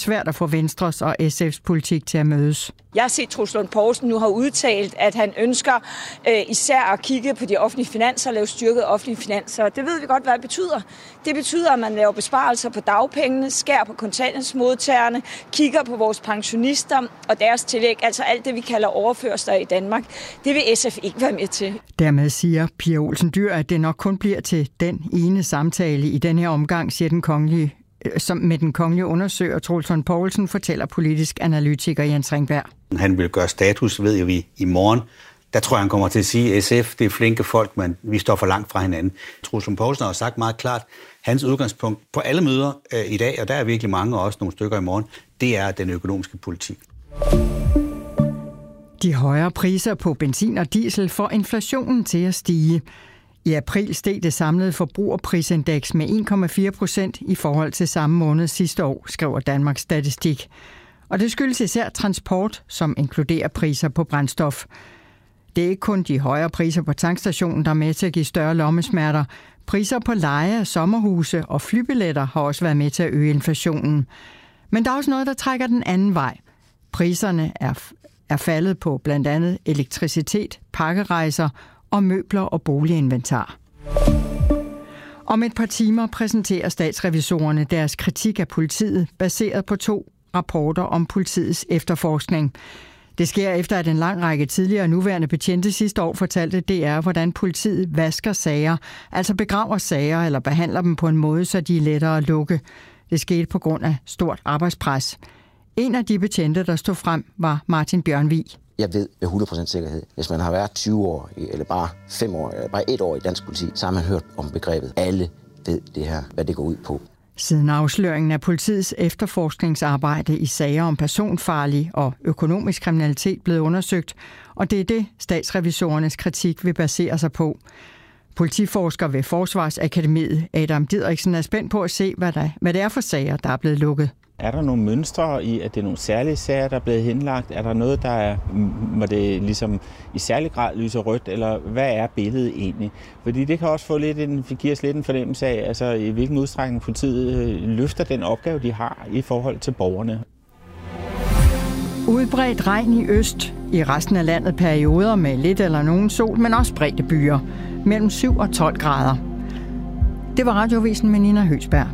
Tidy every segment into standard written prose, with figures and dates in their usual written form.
svært at få Venstres og SF's politik til at mødes. Jeg har set Troels Lund Poulsen nu har udtalt, at han ønsker især at kigge på de offentlige finanser og lave styrket offentlige finanser. Det ved vi godt, hvad det betyder. Det betyder, at man laver besparelser på dagpengene, skærer på kontanthjælpsmodtagerne, kigger på vores pensionister og deres tillæg, altså alt det, vi kalder overførsler i Danmark. Det vil SF ikke være med til. Dermed siger Pia Olsen Dyhr, at det nok kun bliver til den ene samtale i den her omgang, siger den kongelige, som med den kongelige undersøger Troels Lund Poulsen, fortæller politisk analytiker Jens Ringberg. Han vil gøre status, ved vi, i morgen. Der tror jeg, han kommer til at sige, at SF, det er flinke folk, men vi står for langt fra hinanden. Troels Lund Poulsen har sagt meget klart, hans udgangspunkt på alle møder i dag, og der er virkelig mange, og også nogle stykker i morgen, det er den økonomiske politik. De højere priser på benzin og diesel får inflationen til at stige. I april steg det samlede forbrugerprisindeks med 1,4% i forhold til samme måned sidste år, skriver Danmarks Statistik. Og det skyldes især transport, som inkluderer priser på brændstof. Det er ikke kun de højere priser på tankstationen, der er med til at give større lommesmerter. Priser på leje af sommerhuse og flybilletter har også været med til at øge inflationen. Men der er også noget, der trækker den anden vej. Priserne er faldet på blandt andet elektricitet, pakkerejser og møbler og boliginventar. Om et par timer præsenterer statsrevisorerne deres kritik af politiet, baseret på 2 rapporter om politiets efterforskning. Det sker efter, at en lang række tidligere og nuværende betjente sidste år fortalte DR, hvordan politiet vasker sager, altså begraver sager eller behandler dem på en måde, så de er lettere at lukke. Det skete på grund af stort arbejdspres. En af de betjente, der stod frem, var Martin Bjørnvig. Jeg ved med 100% sikkerhed, hvis man har været 20 år, eller bare 5 år, eller bare 1 år i dansk politi, så har man hørt om begrebet. Alle ved det her, hvad det går ud på. Siden afsløringen af politiets efterforskningsarbejde i sager om personfarlig og økonomisk kriminalitet blevet undersøgt, og det er det, statsrevisorernes kritik vil basere sig på. Politiforsker ved Forsvarsakademiet, Adam Didriksen, er spændt på at se, hvad det er for sager, der er blevet lukket. Er der nogle mønstre i, at det er nogle særlige sager, der er blevet henlagt? Er der noget, hvor det ligesom i særlig grad lyser rødt, eller hvad er billedet egentlig? Fordi det kan også give os lidt en fornemmelse af, altså, i hvilken udstrækning politiet løfter den opgave, de har i forhold til borgerne. Udbredt regn i øst. I resten af landet perioder med lidt eller nogen sol, men også spredte byer. Mellem 7 og 12 grader. Det var Radioavisen med Nina Høgsberg.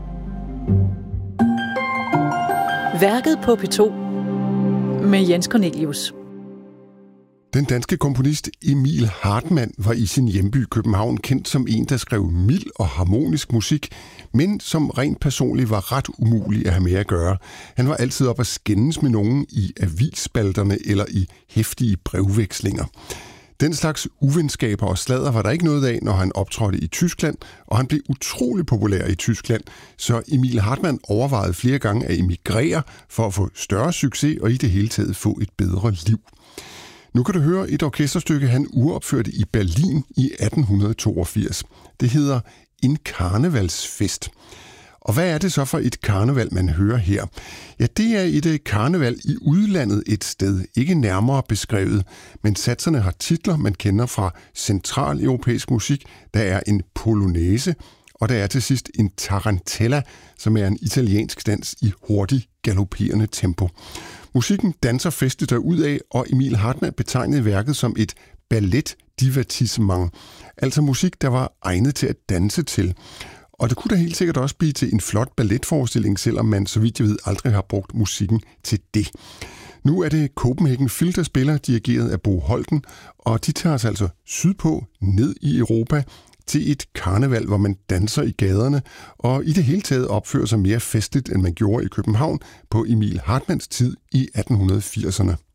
Værket på P2 med Jens Cornelius. Den danske komponist Emil Hartmann var i sin hjemby København kendt som en, der skrev mild og harmonisk musik, men som rent personligt var ret umulig at have med at gøre. Han var altid op at skændes med nogen i avisspalterne eller i heftige brevvekslinger. Den slags uvenskaber og sladder var der ikke noget af, når han optrådte i Tyskland, og han blev utrolig populær i Tyskland, så Emil Hartmann overvejede flere gange at emigrere for at få større succes og i det hele taget få et bedre liv. Nu kan du høre et orkesterstykke, han uropførte i Berlin i 1882. Det hedder En karnevalsfest. Og hvad er det så for et karneval, man hører her? Ja, det er et karneval i udlandet et sted, ikke nærmere beskrevet, men satserne har titler, man kender fra centraleuropæisk musik. Der er en polonaise, og der er til sidst en tarantella, som er en italiensk dans i hurtig galopperende tempo. Musikken danser festligt derudad, og Emil Hartmann betegnede værket som et ballet-divertissement, altså musik, der var egnet til at danse til. Og det kunne da helt sikkert også blive til en flot balletforestilling, selvom man, så vidt jeg ved, aldrig har brugt musikken til det. Nu er det Copenhagen Phil, der spiller, dirigeret af Bo Holten, og de tager os altså sydpå, ned i Europa, til et karneval, hvor man danser i gaderne, og i det hele taget opfører sig mere festligt, end man gjorde i København på Emil Hartmanns tid i 1880'erne.